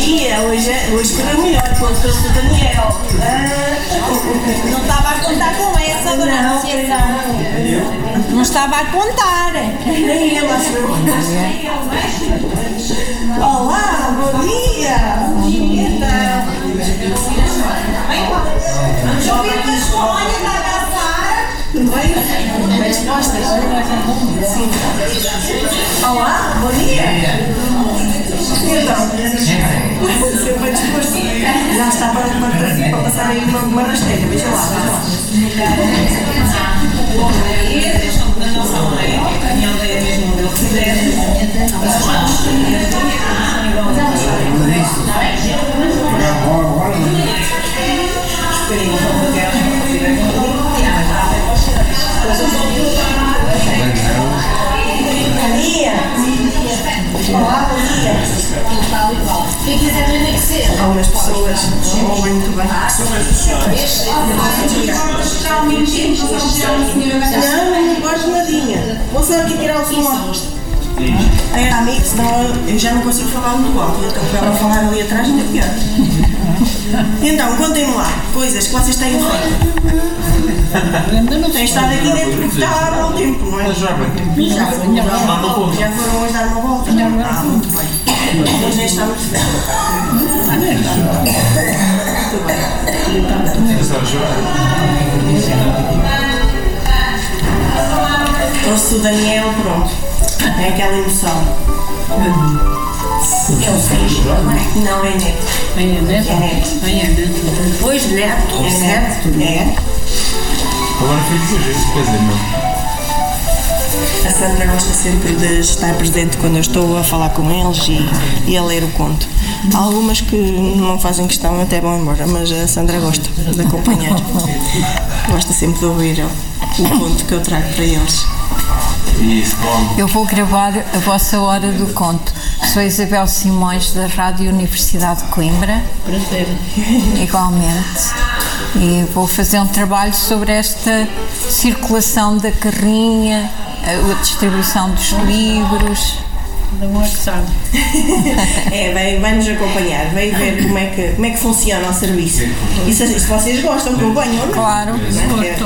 Maria, hoje correu melhor quando trouxe o Daniel. Não estava a contar com essa, dona Anunciação. Não estava a contar. Nem ela achou. Olá, bom dia. Então. Vamos ouvir uma escolha da Sara. Tudo bem? Bem dispostas? Sim. Olá, bom dia. Então, sempre bem disposto. Já está para passar aí uma rasteira. Veja lá, veja lá. Da nossa mãe, a opinião é mesmo o meu quiser. Maria! Olá, bom dia! Quem quiser beneficiar. Algumas pessoas não ouvem muito bem. Não gosto de nadinha. Vou só aqui tirar o som. É amigo, senão eu já não consigo falar muito alto. Então, para ela falar ali atrás, ainda é pior. Então, contem lá coisas que vocês têm feito. Têm estado aqui dentro porque está há bom tempo, não é? Já foram hoje dar uma volta? Muito bem. Hoje nem estamos de férias. Muito bem. Trouxe o Daniel, pronto. É aquela emoção. É o filho, não é neto. É neto? É neto. É neto. Depois neto, certo? É. Agora filhos hoje, quer dizer, não. A Sandra gosta sempre de estar presente quando eu estou a falar com eles e a ler o conto. Há algumas que não fazem questão, até vão embora, mas a Sandra gosta de acompanhar. Gosta sempre de ouvir o conto que eu trago para eles. Isso, bom. Eu vou gravar a vossa hora do conto. Sou Isabel Simões, da Rádio Universidade de Coimbra. Prazer. Igualmente. E vou fazer um trabalho sobre esta circulação da carrinha, a distribuição dos livros. Vai nos acompanhar, vai ver como é que funciona o serviço. E se vocês gostam, acompanham, não? Claro, gosto.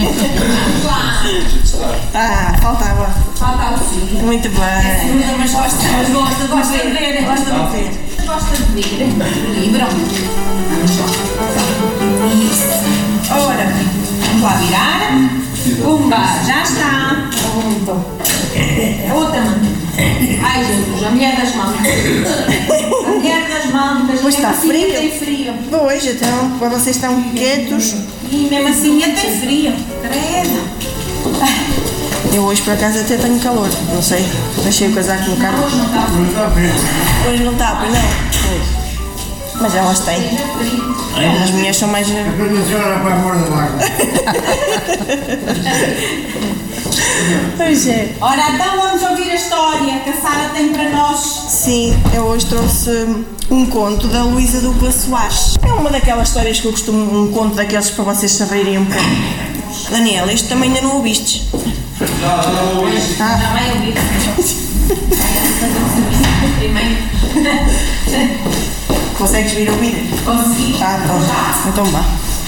Faltava. Falta o filho. Muito bem. Mas gosta de ver. Gosta de ver. Livro. Isso. Ora, vamos lá virar. Pumba, já está. Outra mão. Ai Jesus, a mulher das mantas. A mulher das mantas. Pois está assim frio. Tem frio. Pois, então, vocês estão quietos. E mesmo assim tem frio. Credo. Eu hoje, por acaso, até tenho calor. Não sei, deixei o casaco no carro. Hoje não está frio. Hoje não está, pois não. Pois. Mas elas têm. As minhas são mais... Pois é. Ora, então vamos ouvir a história que a Sara tem para nós. Sim, eu hoje trouxe um conto da Luísa Dupla Soares. É uma daquelas histórias que eu costumo, um conto daqueles para vocês saberem um pouco. Daniela, este também ainda não ouvistes. Já vai ouvir. Primeiro. Consegues vir ouvir? Consegui. Pronto. Então vá.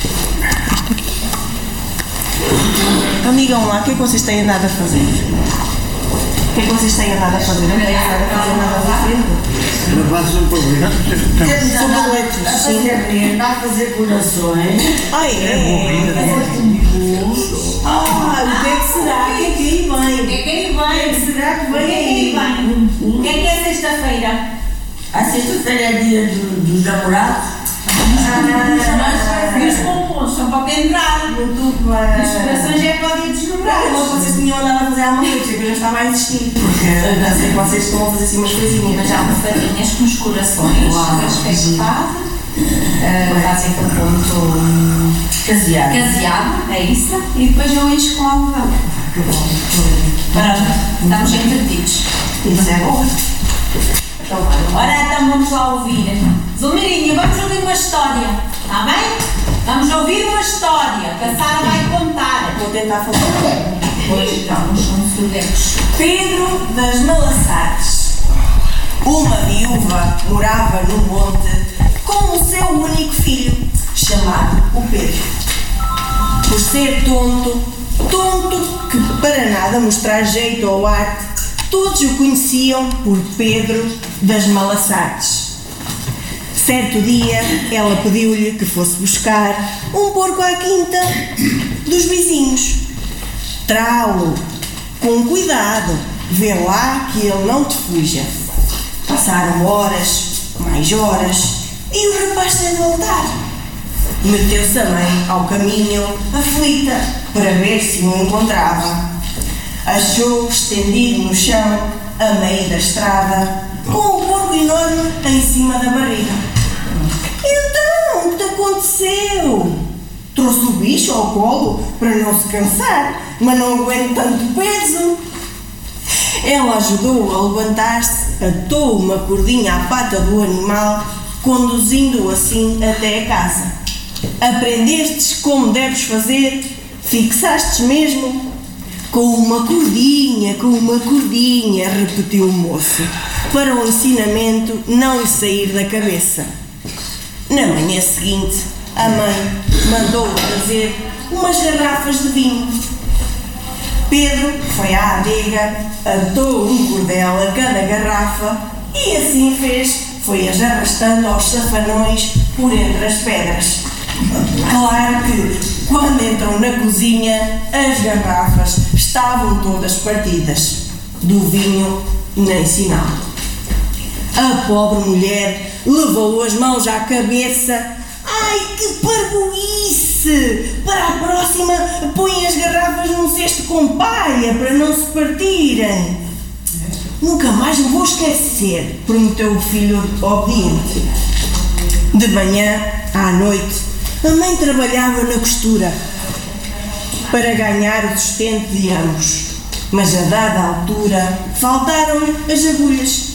Então digam lá, o que é que vocês têm andado a fazer? O que é que vocês têm andado a fazer? Não têm andado a fazer nada diferente? Não faço um problema. São boletos, sim. Dá a fazer corações. Ai, é. O que é que será? O que é que aí vem? O que é que aí vem? Será que vem aí? O que é sexta-feira? A sexta-feira é dia dos namorados. E os pompons são para pendrar. Muito bem. Os corações é para o dia dos namorados. Como vocês tinham andado a fazer alguma coisa, que eu já estava a insistir. Porque eu já sei que vocês estão a fazer assim umas coisinhas. Mas há almofadinhas com os corações, aspectado, fazem com ponto caseado, é isso? E depois eu encho com algodão. Pronto, estamos entretidos. Isso é bom. Ora, então vamos lá ouvir. Zulmirinha, vamos ouvir uma história, está bem? Vamos ouvir uma história que a Sara vai contar. Vou tentar falar. Pois, estamos com surdetos. Pedro das Malaçares. Uma viúva morava no monte com o seu único filho, chamado o Pedro. Por ser tonto que para nada mostrar jeito ou arte, todos o conheciam por Pedro das Malaçartes. Certo dia, ela pediu-lhe que fosse buscar um porco à quinta dos vizinhos. Trá-lo com cuidado, vê lá que ele não te fuja. Passaram horas, mais horas, e o rapaz tem de voltar. Meteu-se a mãe ao caminho, aflita, para ver se o encontrava. Achou estendido no chão, a meio da estrada, com o porco enorme em cima da barriga. Então, o que te aconteceu? Trouxe o bicho ao colo para não se cansar, mas não aguento tanto peso. Ela ajudou-o a levantar-se, atou uma cordinha à pata do animal, conduzindo-o assim até a casa. Aprendestes como deves fazer? Fixastes mesmo? Com uma cordinha, repetiu o moço, para o ensinamento não lhe sair da cabeça. Na manhã seguinte, a mãe mandou-o trazer umas garrafas de vinho. Pedro foi à adega, atou um cordel a cada garrafa e assim fez, foi-as arrastando aos safanões por entre as pedras. Claro que, quando entram na cozinha, as garrafas estavam todas partidas. Do vinho, nem sinal. A pobre mulher levou as mãos à cabeça. Ai, que parvoíce! Para a próxima, põe as garrafas num cesto com palha para não se partirem. Nunca mais me vou esquecer, prometeu o filho obediente. De manhã à noite, a mãe trabalhava na costura para ganhar o sustento de ambos, mas a dada altura faltaram-lhe as agulhas.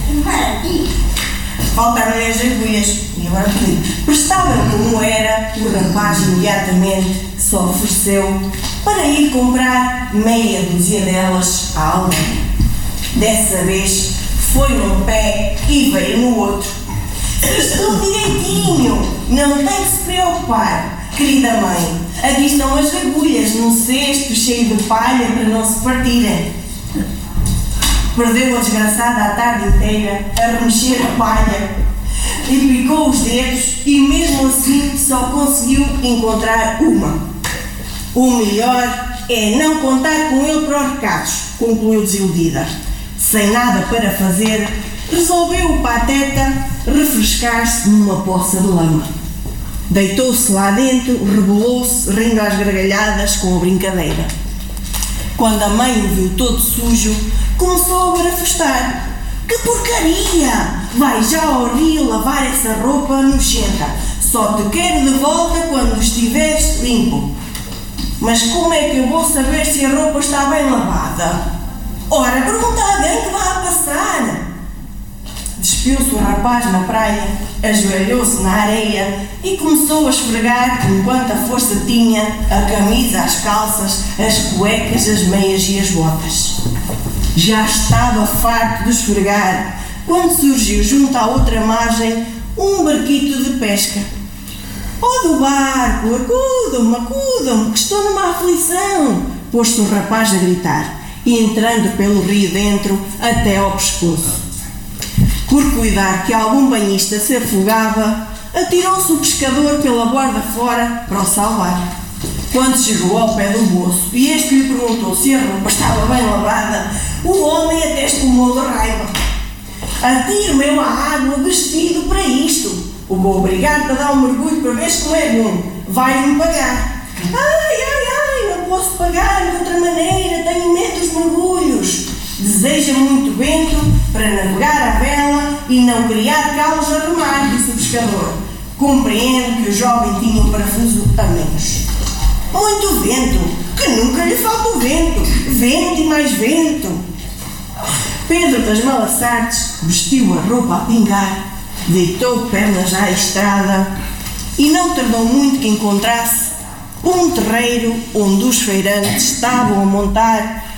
E agora prestava como era, o rapaz imediatamente se ofereceu para ir comprar meia dúzia delas a alguém. Dessa vez foi num pé e veio no outro. Fiz tudo direitinho, não tem que se preocupar, querida mãe. Aqui estão as agulhas num cesto cheio de palha para não se partirem. Perdeu a desgraçada a tarde inteira a remexer a palha e picou os dedos e mesmo assim só conseguiu encontrar uma. O melhor é não contar com ele para os recados, concluiu desiludida. Sem nada para fazer, resolveu o pateta refrescar-se numa poça de lama. Deitou-se lá dentro, rebolou-se, rindo às gargalhadas com a brincadeira. Quando a mãe o viu todo sujo, começou a barafustar. Que porcaria! Vai já ao rio lavar essa roupa nojenta. Só te quero de volta quando estiveres limpo. Mas como é que eu vou saber se a roupa está bem lavada? Ora, pergunta a alguém que vá a passar. Despiu-se o rapaz na praia, ajoelhou-se na areia e começou a esfregar com quanta força tinha a camisa, as calças, as cuecas, as meias e as botas. Já estava farto de esfregar quando surgiu junto à outra margem um barquito de pesca. Oh, do barco, acudam-me, que estou numa aflição, pôs-se o rapaz a gritar, e entrando pelo rio dentro até ao pescoço. Por cuidar que algum banhista se afogava, atirou-se o pescador pela borda fora para o salvar. Quando chegou ao pé do moço e este lhe perguntou se a roupa estava bem lavada, o homem até espumou de raiva. Atire-me eu à água vestido para isto. O vou obrigar-te a dar um mergulho para ver como é bom. Vai-me pagar. Ai, não posso pagar de outra maneira, tenho medo dos mergulhos. Deseja muito vento para navegar a vela e não criar calos a remar, disse o pescador. Compreendo que o jovem tinha um parafuso a menos. Muito vento, que nunca lhe falta o vento. Vento e mais vento. Pedro das Malaçartes vestiu a roupa a pingar, deitou pernas à estrada e não tardou muito que encontrasse um terreiro onde os feirantes estavam a montar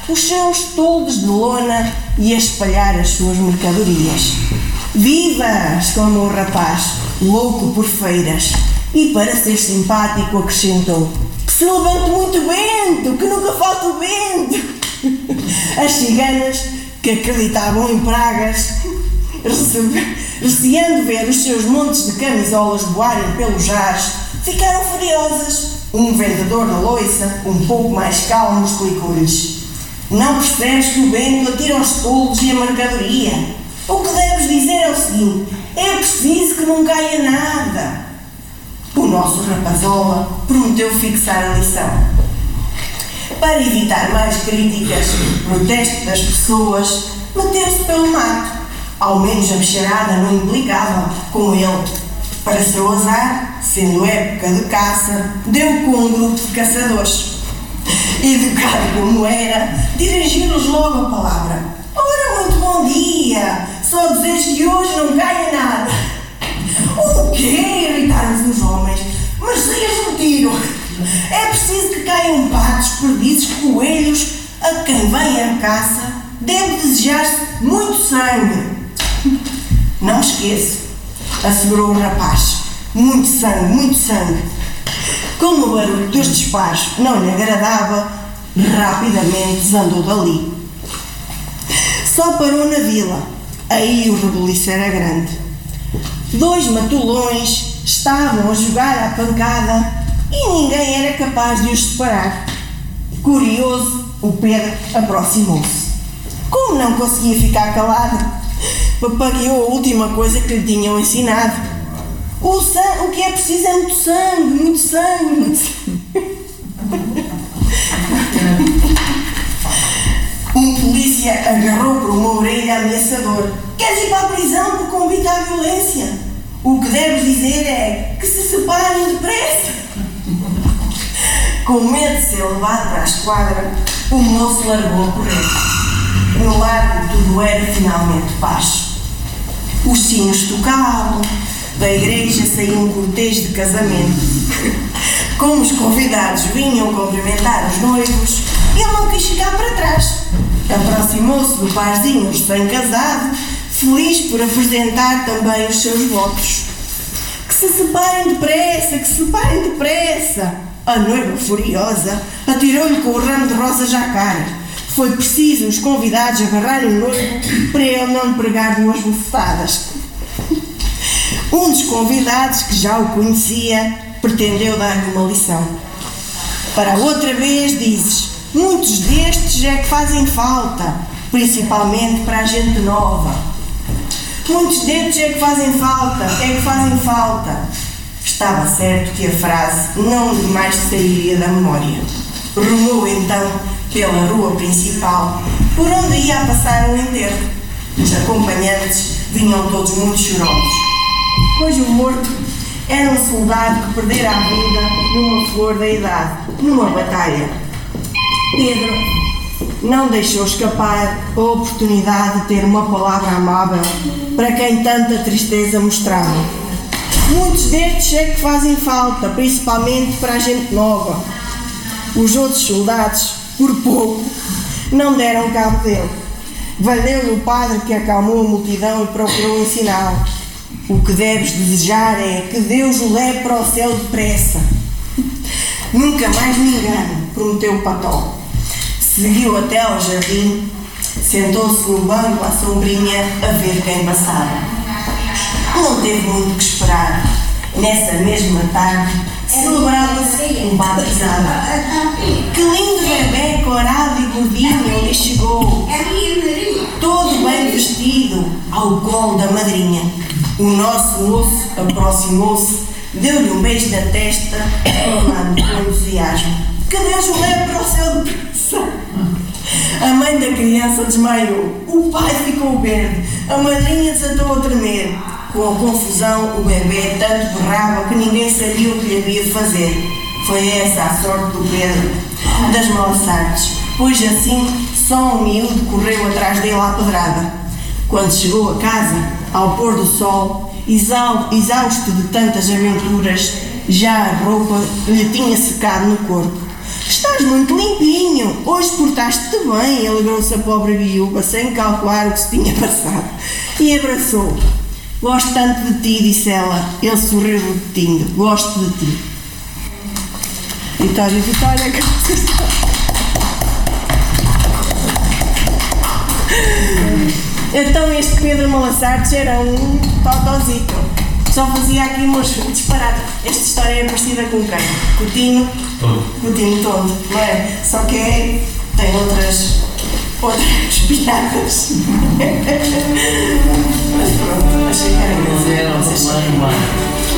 os seus toldos de lona e a espalhar as suas mercadorias. Viva! Exclamou o rapaz, louco por feiras, e para ser simpático acrescentou: que se levante muito vento, que nunca falta o vento. As ciganas, que acreditavam em pragas, receando ver os seus montes de camisolas voarem pelos ares, ficaram furiosas. Um vendedor da loiça, um pouco mais calmo, explicou-lhes: não percebes que o vento atira os tolos e a mercadoria? O que deves dizer é o seguinte: é preciso que não caia nada. O nosso rapazola prometeu fixar a lição. Para evitar mais críticas, protesto das pessoas, meteu-se pelo mato. Ao menos a bicharada não implicava com ele. Para seu azar, sendo época de caça, deu com um grupo de caçadores. Educado como era, dirigiu-lhes logo a palavra: ora, muito bom dia! Só desejo que hoje não caia nada. O quê? Irritaram-se os homens. Merecias um tiro. É preciso que caiam patos, perdizes, coelhos. A quem vem à caça deve desejar-se muito sangue. Não esqueço, assegurou o rapaz. Muito sangue, muito sangue. Como o barulho dos disparos não lhe agradava, rapidamente desandou dali. Só parou na vila. Aí o rebuliço era grande. 2 matulões estavam a jogar à pancada e ninguém era capaz de os separar. Curioso, o Pedro aproximou-se. Como não conseguia ficar calado, papagueou a última coisa que lhe tinham ensinado. O que é preciso é muito sangue, muito sangue, muito sangue. Um polícia agarrou por uma orelha ameaçador. Queres ir para a prisão por convite à violência? O que deves dizer é que se separem depressa. Com medo de ser levado para a esquadra, o moço largou a correr. No largo tudo era finalmente paz. Os sinos tocavam, da igreja saía um cortejo de casamento. Como os convidados vinham cumprimentar os noivos, ele não quis ficar para trás. Aproximou-se do parzinho recém-casado, feliz por apresentar também os seus votos. Que se separem depressa, que se separem depressa. A noiva, furiosa, atirou-lhe com o ramo de rosas à cara. Foi preciso os convidados agarrarem o noivo para ele não lhe pregar 2 bufetadas. Um dos convidados, que já o conhecia, pretendeu dar-lhe uma lição. Para outra vez dizes: muitos destes é que fazem falta, principalmente para a gente nova. Muitos destes é que fazem falta, é que fazem falta. Estava certo que a frase não lhe mais sairia da memória. Rumou então pela rua principal, por onde ia a passar o enterro. Os acompanhantes vinham todos muito chorosos, pois o morto era um soldado que perdera a vida numa flor da idade, numa batalha. Pedro não deixou escapar a oportunidade de ter uma palavra amável para quem tanta tristeza mostrava. Muitos destes é que fazem falta, principalmente para a gente nova. Os outros soldados, por pouco, não deram cabo dele. Valeu-lhe o padre que acalmou a multidão e procurou ensiná-lo. O que deves desejar é que Deus o leve para o céu depressa. Nunca mais me engano, prometeu o pató. Seguiu até ao jardim, sentou-se no banco à sombrinha a ver quem passava. Não teve muito que esperar. Nessa mesma tarde, celebrava-se um batizado. Que lindo bebê corado e gordinho ali chegou, todo bem vestido, ao colo da madrinha. O nosso moço aproximou-se, deu-lhe um beijo na testa, falando com entusiasmo: que Deus o leve para o céu depressa. A mãe da criança desmaiou, o pai ficou verde, a madrinha desatou a tremer. Com a confusão, o bebê tanto berrava que ninguém sabia o que lhe havia de fazer. Foi essa a sorte do Pedro, das maus artes, pois assim só um miúdo correu atrás dele à pedrada. Quando chegou a casa, ao pôr do sol, exausto de tantas aventuras, já a roupa lhe tinha secado no corpo. Estás muito limpinho, hoje portaste-te bem, alegrou-se a pobre viúva, sem calcular o que se tinha passado, e abraçou. Gosto tanto de ti, disse ela. Ele sorriu repetindo, gosto de ti. Vitória, Vitória, Então este Pedro Malassartes era um totozito. Só fazia aqui umas disparadas. Esta história é parecida com quem? Com o Tino? Com o Tino todo, não é? Só que tem outras piadas. Mas pronto, achei que era engraçado.